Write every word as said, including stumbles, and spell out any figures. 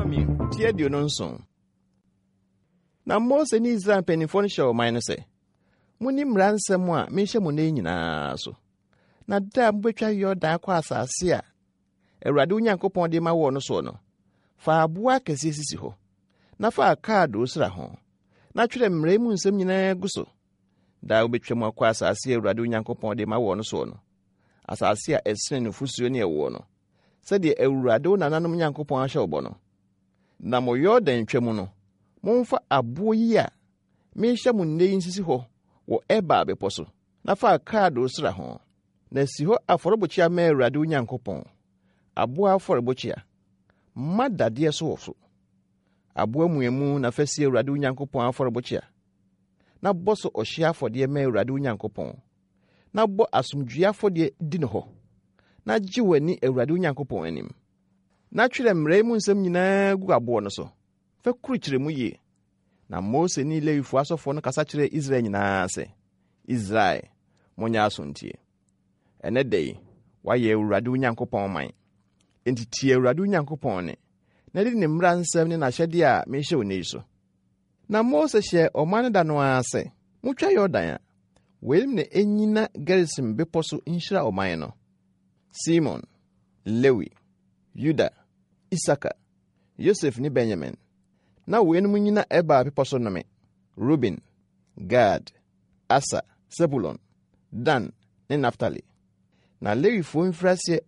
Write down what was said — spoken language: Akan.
mi tie dio no nson. Na Mose ni Israel penifo no hye o man no se, muni mransem a menhye mo na nyina so. Na da mbetwa Yordan kwa asase a Awurade Onyankopɔn de ma wo no so no. Fa aboa kese sisi ho. Na fa kaado sra ho. Na twere mre mu nsem nyina guso. Da obetwa mu akwa asase Awurade Onyankopɔn de ma wo no so no. Asase a esene no fusuo ne ewo no. Sede Awurade nananom Nyankopɔn ahye obo no. Na mo Yordan twam no. Momfa abo yi a menhye mo nne nsisi ho wo eba beposo. Na fa kaado sra ho. Na si ho aforobochia ma Awurade Onyankopɔn. Abo aforobochia. Ma dade so wo so. Abo muemu na fasi Awurade Onyankopɔn aforobochia. Na boso ohye afode ma Awurade Onyankopɔn. Na bo asomdwe afode di ne ho. Na gye wani Awurade Onyankopɔn anim. Na twere mre mu nsem nyina gu abo no so. Fa kurukyire mu ye. Na Mose ni Lewifo asofo no kasa kyere Israel nyina se, Israel monya asontie. Ene dei wa ye Awurade Onyankopɔn man. Enti tie Awurade Onyankopɔn ne. Na di ne mmra nsem ne na hyede a menhye oni so. Na Mose hye oman da no ase. Mutwa Yordan a. Welim ne enyina Gerisim beposo nhira oman no. Simon, Lewi, Juda, Isaka, Yosef ni Benjamin. Na wenum nyina eba beposo no me. Reuben, Gad, Asa, Zebulon, Dan ne Naphtali. Na Lewifo mfrase